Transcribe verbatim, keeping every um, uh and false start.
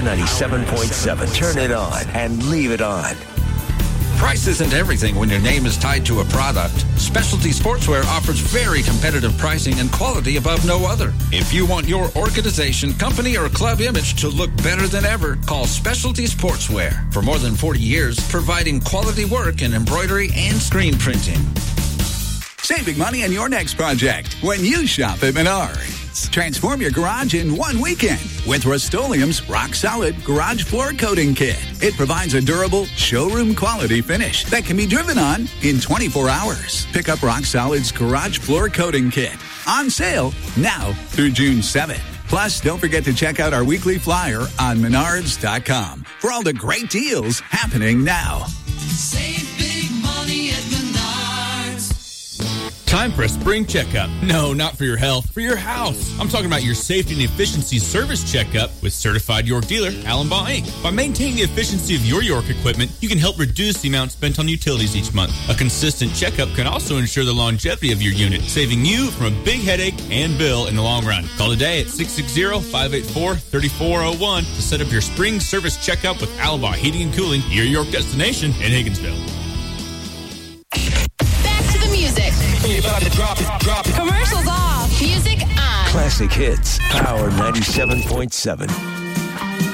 ninety-seven point seven. Turn it on and leave it on. Price isn't everything when your name is tied to a product. Specialty Sportswear offers very competitive pricing and quality above no other. If you want your organization, company, or club image to look better than ever, call Specialty Sportswear. For more than forty years, providing quality work in embroidery and screen printing. Saving money on your next project when you shop at Menards. Transform your garage in one weekend with Rust-Oleum's Rock Solid Garage Floor Coating Kit. It provides a durable, showroom quality finish that can be driven on in twenty-four hours. Pick up Rock Solid's Garage Floor Coating Kit. On sale now through June seventh. Plus, don't forget to check out our weekly flyer on menards dot com for all the great deals happening now. Save big money at Menards. Time for a spring checkup. No, not for your health, for your house. I'm talking about your safety and efficiency service checkup with certified York dealer, Allen Baugh Incorporated. By maintaining the efficiency of your York equipment, you can help reduce the amount spent on utilities each month. A consistent checkup can also ensure the longevity of your unit, saving you from a big headache and bill in the long run. Call today at six six zero, five eight four, three four zero one to set up your spring service checkup with Allen Baugh Heating and Cooling, your York destination in Higginsville. Music. Drop it, drop it. Commercials off. Music on. Classic hits. Power ninety-seven point seven.